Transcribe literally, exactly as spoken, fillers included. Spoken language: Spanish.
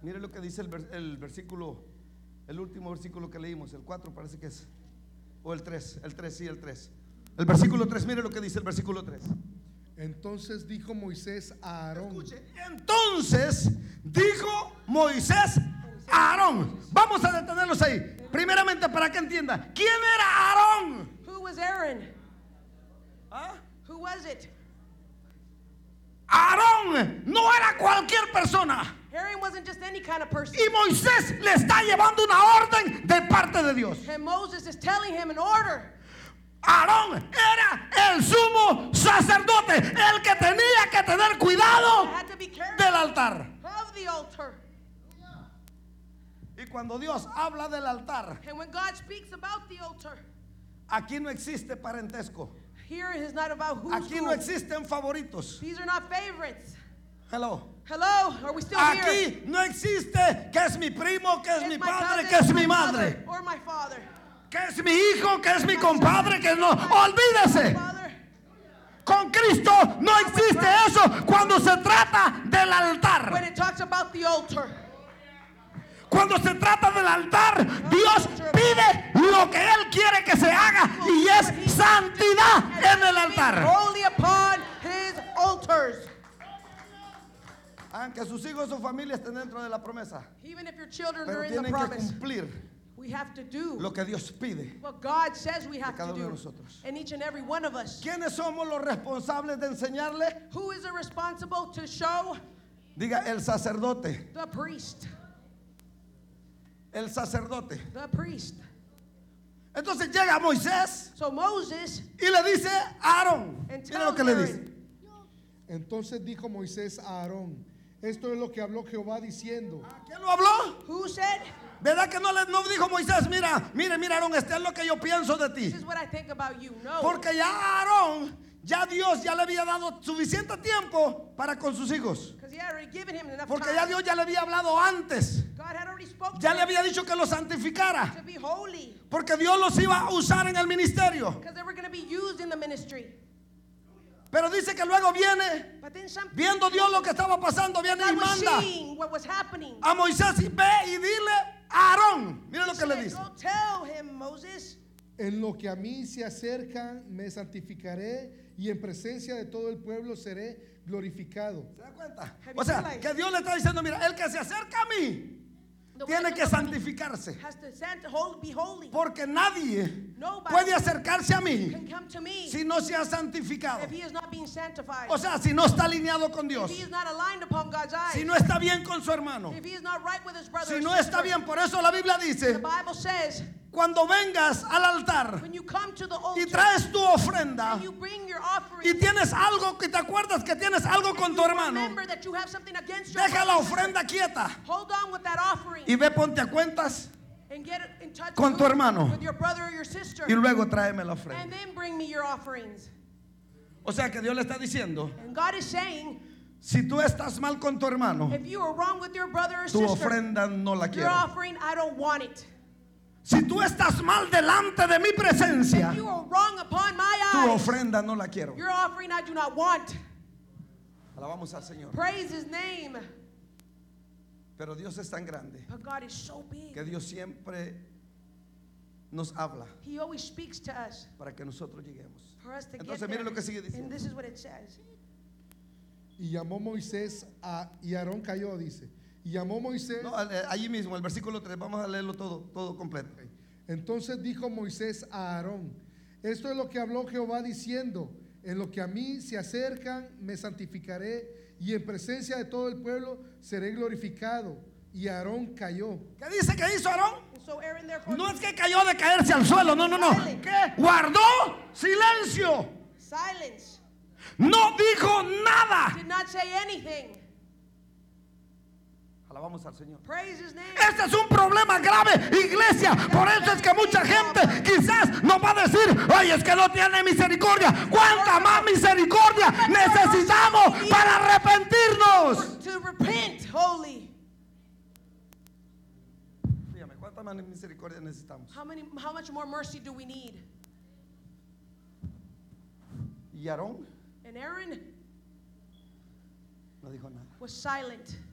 Mire lo que dice el, vers el versículo, el último versículo que leímos, el cuatro parece que es, o el tres, el tres, sí, el tres. El versículo tres, mire lo que dice el versículo tres. Entonces dijo Moisés a Aarón. Escuche, entonces dijo Moisés a Aarón. Vamos a detenerlos ahí. Primeramente para que entienda, ¿quién era Aarón? Who was Aaron? ¿Ah? Who was it? Aarón no era cualquier persona. Aaron wasn't just any kind of person. Y Moisés le está llevando una orden de parte de Dios. And Moses is telling him an order. Aarón era el sumo sacerdote, el que tenía que tener cuidado Had to be careful del altar. of the altar. Y cuando Dios habla del altar, And when God speaks about the altar, aquí no existe parentesco. here it is not about who's Aquí who. no existen favoritos. These are not favorites. Hello. Hello, are we still here? Aquí no existe que es mi primo, que es It's mi my padre, cousin, que es my mi madre, mother, or my father. que es mi hijo, que es mi compadre, que no. Olvídese. Father. Con Cristo no existe eso cuando se trata del When altar. it talks about the altar, Cuando se trata del altar, Dios pide lo que Él quiere que se haga y es santidad en el altar. holy upon his altars. Aunque sus hijos o familia estén dentro de la promesa, Even if your children pero are in the tienen que promise, cumplir we have to do lo que Dios pide. what God says we have cada to uno de do. nosotros. And each and every one of us. ¿Quiénes somos los responsables de enseñarle? Who is responsible to show? Diga el sacerdote. The priest. El sacerdote. The priest. Entonces llega Moisés So Moses y le dice a Aarón. and Mira lo tells que le Aaron. dice. Entonces dijo Moisés a Aarón. Esto es lo que habló Jehová diciendo. ¿Quién lo habló? Who said? ¿Verdad que no le no dijo Moisés? Mira, mire, mira Aarón, este es lo que yo pienso de This ti. is what I think about you. No. Porque ya a Aarón, ya Dios ya le había dado suficiente tiempo para con sus hijos. Because he had already given him enough Porque time. ya Dios ya le había hablado antes. God had already spoken Ya to le him había dicho que los santificara. to be holy. Porque Dios los iba a usar en el ministerio. Because they were going to be used in the ministry. Pero dice que luego viene, But then some viendo Dios lo que estaba pasando, viene y God was manda seeing what was happening. a Moisés y ve y dile a Aarón. Mira lo que le He dice. said, go tell him, Moses, En lo que a mí se acercan me santificaré y en presencia de todo el pueblo seré glorificado. ¿Se da cuenta? Have you O sea, realized? que Dios le está diciendo, mira, el que se acerca a mí the tiene one que that comes to me santificarse. has to sant- hol- be holy. Porque nadie Nobody puede acercarse a mí can come to me si no se ha santificado. if he is not being sanctified. O sea, si no está alineado con Dios, If he is not aligned upon God's eyes. si no está bien con su hermano, If he is not right with his brother si or no sister. está bien. Por eso la Biblia The dice, Bible says, cuando vengas al altar when you come to the altar y traes tu ofrenda and you bring your offering, y tienes algo que te acuerdas que tienes algo con tu hermano, remember that you have something against your deja la brother or sister. ofrenda quieta Hold on with that offering y ve, ponte a cuentas and get in touch con with, tu hermano. with your brother or your sister. y luego tráeme la And ofrenda. then bring me your offerings. O sea que Dios le está diciendo, And God is saying, si tú estás mal con tu hermano, if you are wrong with your brother or tu sister, ofrenda no la your quiero. offering, I don't want it. Si tú estás mal delante de mi presencia, If you are wrong upon my tu eyes, ofrenda no la quiero. your offering I do not want. Alabamos al Señor. Praise his name. Pero Dios es tan grande But God is so big. que Dios siempre nos habla He always speaks to us para que nosotros lleguemos. for us to get Entonces there. mire lo que sigue And diciendo. this is what it says. Y llamó Moisés a, y Aarón cayó, dice. Y llamó Moisés. No, eh, allí mismo, el versículo tres, vamos a leerlo todo, todo completo. Entonces dijo Moisés a Aarón, esto es lo que habló Jehová diciendo, en lo que a mí se acercan me santificaré y en presencia de todo el pueblo seré glorificado. Y Aarón cayó. ¿Qué dice que hizo Aarón? And so Aaron therefore No es que cayó de caerse al suelo, no, no, no. ¿Qué? Guardó silencio. silence, No dijo nada. did not say anything. Alabamos al Señor. Praise his name. Este es un problema grave, iglesia. Por eso es que mucha gente quizás nos va a decir, oye, es que no tiene misericordia. ¿Cuánta más misericordia necesitamos para arrepentirnos? To repent holy. Dígame, ¿cuánta más misericordia necesitamos? How many how much more mercy do we need? Y Aarón And Aaron no dijo nada. was silent.